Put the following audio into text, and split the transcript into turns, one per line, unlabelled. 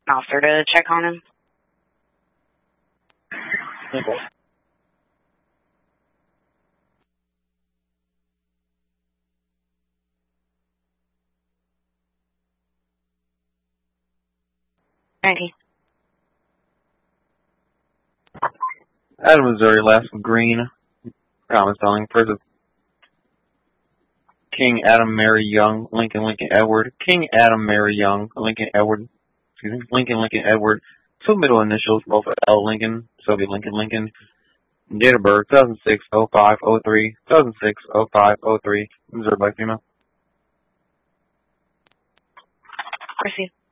officer to check on him.
Okay.
Ready.
Adam, Missouri, last of Green. Common spelling. First of King Adam Mary Young, Lincoln Edward. King Adam Mary Young, Lincoln Edward. Excuse me. Lincoln Edward. Two middle initials, both are L. Lincoln. So be Lincoln. Date of birth, 2006-05-03. 2006-05-03. Missouri, black female.
Proceed.